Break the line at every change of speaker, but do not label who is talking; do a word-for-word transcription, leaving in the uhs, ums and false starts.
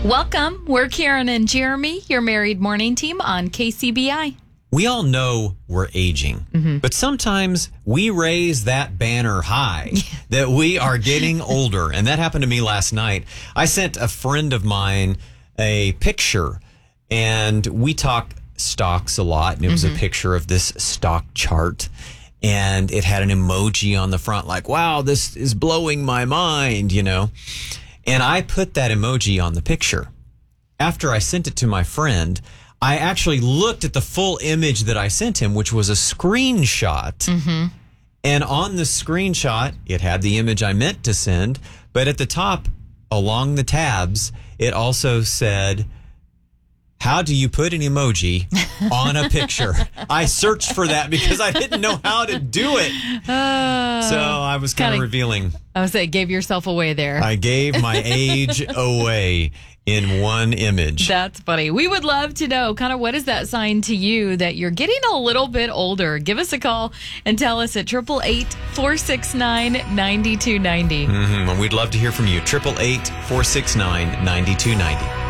Welcome. We're Karen and Jeremy, your married morning team on K C B I.
We all know we're aging, mm-hmm. but sometimes we raise that banner high that we are getting older. And that happened to me last night. I sent a friend of mine a picture, and we talk stocks a lot. And it was mm-hmm. a picture of this stock chart, and it had an emoji on the front like, wow, this is blowing my mind, you know. And I put that emoji on the picture. After I sent it to my friend, I actually looked at the full image that I sent him, which was a screenshot. Mm-hmm. And on the screenshot, it had the image I meant to send. But at the top, along the tabs, it also said, how do you put an emoji on a picture? I searched for that because I didn't know how to do it. Uh, so I was kind of revealing.
I was saying, gave yourself away there.
I gave my age away in one image.
That's funny. We would love to know kind of what is that sign to you that you're getting a little bit older. Give us a call and tell us at eight eight eight, four six nine, nine two nine zero.
Mm-hmm. And we'd love to hear from you. eight eight eight, four six nine, nine two nine zero.